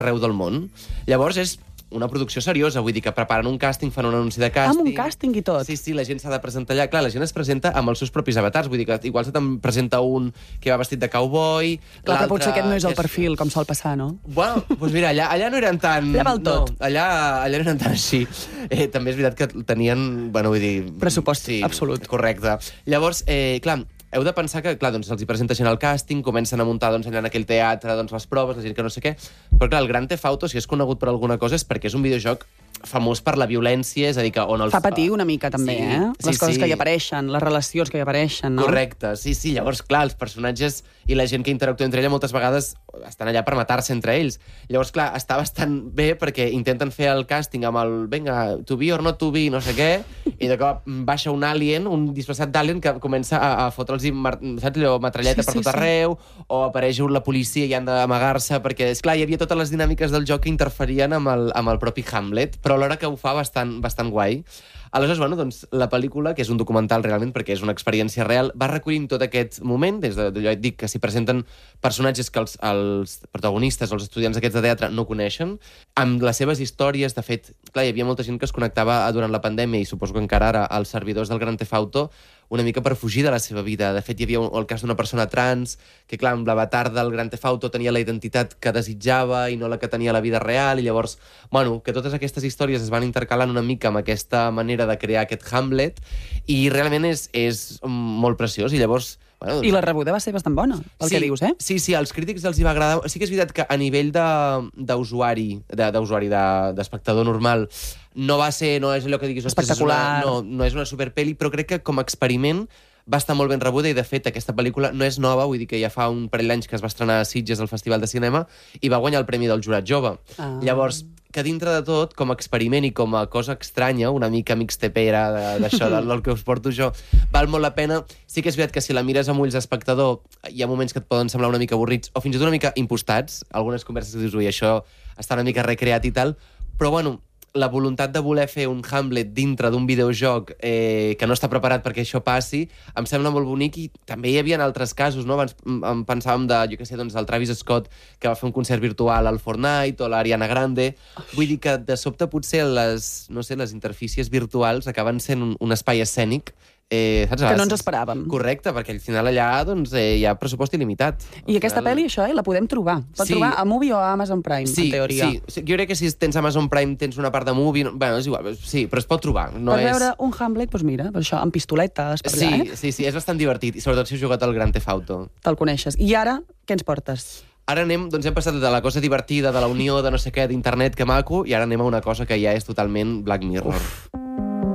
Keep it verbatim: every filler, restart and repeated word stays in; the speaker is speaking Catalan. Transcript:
arreu del món. Llavors és una producció seriosa, vull dir que preparen un càsting, fan un anunci de càsting... Amb un càsting i tot. Sí, sí, la gent s'ha de presentar allà. Clar, la gent es presenta amb els seus propis avatars, vull dir que igual se te'n presenta un que va vestit de cowboy... Clar, però potser aquest no és el perfil, com sol passar, no? Bueno, doncs mira, allà, allà no eren tan... Allà val tot. No, allà, allà no eren tan així. Eh, també és veritat que tenien, bueno, vull dir... Pressupost sí, absolut. Correcte. Llavors, eh, clar, heu de pensar que, clar, doncs, els hi presenta gent al càsting, comencen a muntar doncs, allà en aquell teatre doncs, les proves, la gent que no sé què... Però, clar, el Grand Theft Auto, si és conegut per alguna cosa, és perquè és un videojoc famós per la violència, és a dir, que on els... Fa patir una mica, també, sí, eh? Les sí, coses sí. que hi apareixen, les relacions que hi apareixen, no? Correcte, sí, sí. Llavors, clar, els personatges i la gent que interactua entre ella moltes vegades estan allà per matar-se entre ells. Llavors, clar, està bastant bé perquè intenten fer el càsting amb el venga, to be or not to be, no sé què, i de cop baixa un alien, un disfressat d'alien que comença a, a fotre'ls, saps allò, metralleta Sí, per sí, tot sí. arreu, o apareix la policia i han d'amagar-se, perquè, esclar, hi havia totes les dinàmiques del joc que interferien amb el, amb el propi Hamlet, però alhora que ho fa bastant, bastant guai. Aleshores, bueno, doncs, la pel·lícula, que és un documental realment, perquè és una experiència real, va recollint tot aquest moment, des de, jo et dic que s'hi presenten personatges que els, els protagonistes o els estudiants d'aquests de teatre no coneixen, amb les seves històries. De fet, clar, hi havia molta gent que es connectava durant la pandèmia, i suposo que encara ara, als servidors del Grand Theft Auto, una mica per fugir de la seva vida. De fet, hi havia el cas d'una persona trans que, clar, amb l'avatar del Grand Theft Auto tenia la identitat que desitjava i no la que tenia a la vida real, i llavors, bueno, que totes aquestes històries es van intercalant una mica amb aquesta manera de crear aquest Hamlet, i realment és, és molt preciós, i llavors... Bueno, doncs... I la rebuda va ser bastant bona, pel sí, que dius, eh? Sí, sí, als crítics els hi va agradar. Sí que és veritat que a nivell d'usuari, d'usuari, d'espectador normal, no va ser, no és allò que diguis... Espectacular. És una, no, no és una superpeli, però crec que com a experiment va estar molt ben rebuda, i de fet aquesta pel·lícula no és nova, vull dir que ja fa un parell d'anys que es va estrenar a Sitges al Festival de Cinema i va guanyar el Premi del Jurat Jove. Ah. Llavors, que dintre de tot, com a experiment i com a cosa estranya, una mica mixtepera d'això, del, del que us porto jo, val molt la pena. Sí que és veritat que si la mires amb ulls d'espectador hi ha moments que et poden semblar una mica avorrits o fins i tot una mica impostats, algunes converses que dius, ui, això està una mica recreat i tal, però bueno, la voluntat de voler fer un Hamlet dintre d'un videojoc eh, que no està preparat perquè això passi, em sembla molt bonic, i també hi havia altres casos, no? Abans em pensàvem de, jo què sé, doncs, el Travis Scott, que va fer un concert virtual al Fortnite, o l'Ariana Grande. Vull dir que, de sobte, potser les, no sé, les interfícies virtuals acaben sent un, un espai escènic Eh, saps? Que no ens esperàvem. Correcte, perquè al final allà doncs, eh, hi ha pressupost il·limitat. I aquesta final... pel·li, això, eh, la podem trobar. Pot Sí. trobar a Movie o a Amazon Prime, Sí, en teoria. sí, sí. Jo crec que si tens Amazon Prime tens una part de Movie... No... Bueno, és igual, sí, però es pot trobar. No per és... veure un Hamlet, doncs mira, per això, amb pistoletes, per Sí, allà, eh? sí, sí, és bastant divertit, i sobretot si has jugat al Grand Theft Auto. Te'l coneixes. I ara, què ens portes? Ara anem, doncs hem passat de la cosa divertida, de la unió, de no sé què, d'internet, que maco, i ara anem a una cosa que ja és totalment Black Mirror. Uf.